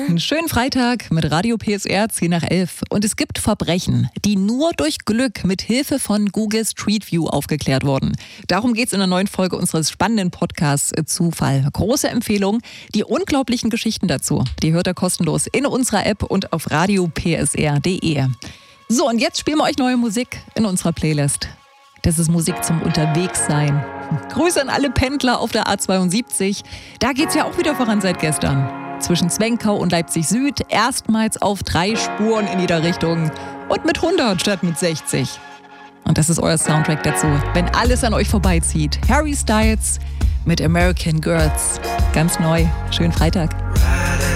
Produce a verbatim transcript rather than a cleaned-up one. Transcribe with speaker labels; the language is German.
Speaker 1: Einen schönen Freitag mit Radio P S R zehn nach elf. Und es gibt Verbrechen, die nur durch Glück mit Hilfe von Google Street View aufgeklärt wurden. Darum geht es in der neuen Folge unseres spannenden Podcasts Zufall. Große Empfehlung. Die unglaublichen Geschichten dazu, die hört ihr kostenlos in unserer App und auf radio p s r punkt d e. So, und jetzt spielen wir euch neue Musik in unserer Playlist. Das ist Musik zum Unterwegssein. Grüße an alle Pendler auf der A zweiundsiebzig. Da geht's ja auch wieder voran seit gestern. Zwischen Zwenkau und Leipzig Süd erstmals auf drei Spuren in jeder Richtung und mit hundert statt mit sechzig. Und das ist euer Soundtrack dazu, wenn alles an euch vorbeizieht. Harry Styles mit American Girls. Ganz neu. Schönen Freitag.